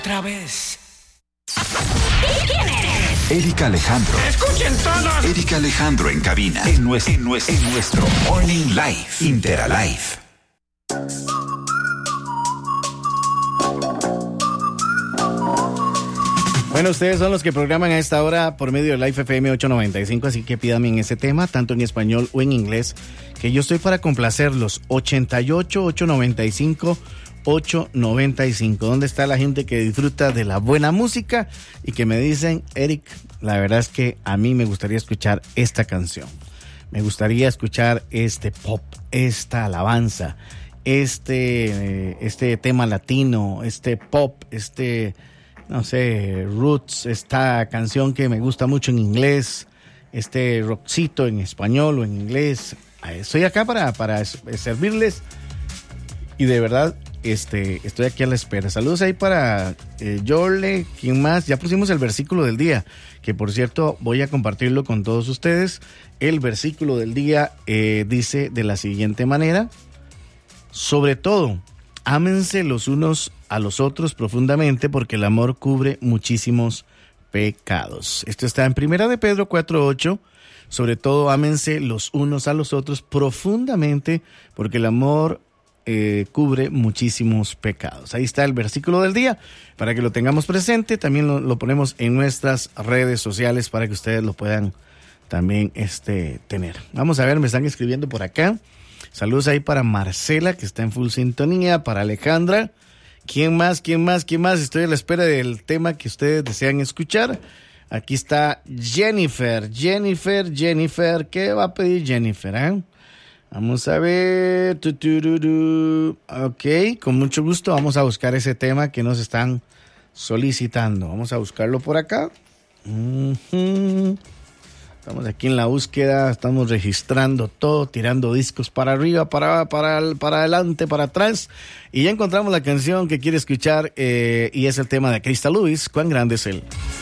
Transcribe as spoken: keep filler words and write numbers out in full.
Otra vez. ¿Quién eres? Erika Alejandro. Escuchen todos. Erika Alejandro en cabina. En nuestro, en nuestro, en nuestro Morning Live. Interalive. Bueno, ustedes son los que programan a esta hora por medio de Live F M ochocientos noventa y cinco, así que pídame en ese tema, tanto en español o en inglés, que yo estoy para complacerlos. ochenta y ocho, ochocientos noventa y cinco, ochocientos noventa y cinco. ¿Dónde está la gente que disfruta de la buena música y que me dicen, Eric, la verdad es que a mí me gustaría escuchar esta canción? Me gustaría escuchar este pop, esta alabanza, este, este tema latino, este pop, este... no sé, roots, esta canción que me gusta mucho en inglés, este rockcito en español o en inglés. Estoy acá para, para servirles y de verdad este, estoy aquí a la espera. Saludos ahí para eh, Jorle, ¿quién más? Ya pusimos el versículo del día, que por cierto voy a compartirlo con todos ustedes. El versículo del día eh, dice de la siguiente manera: sobre todo, ámense los unos a los otros profundamente, porque el amor cubre muchísimos pecados. Esto está en Primera de Pedro cuatro ocho. Sobre todo, ámense los unos a los otros profundamente, porque el amor eh, cubre muchísimos pecados. Ahí está el versículo del día, para que lo tengamos presente. También lo, lo ponemos en nuestras redes sociales para que ustedes lo puedan también este, tener. Vamos a ver, me están escribiendo por acá. Saludos ahí para Marcela, que está en full sintonía, para Alejandra. ¿Quién más? ¿Quién más? ¿Quién más? Estoy a la espera del tema que ustedes desean escuchar. Aquí está Jennifer, Jennifer, Jennifer. ¿Qué va a pedir Jennifer? Eh? Vamos a ver. Tutururu. Ok, con mucho gusto vamos a buscar ese tema que nos están solicitando. Vamos a buscarlo por acá. Uh-huh. Estamos aquí en la búsqueda, estamos registrando todo, tirando discos para arriba, para, para, para adelante, para atrás. Y ya encontramos la canción que quiere escuchar eh, y es el tema de Crystal Lewis. ¿Cuán grande es él?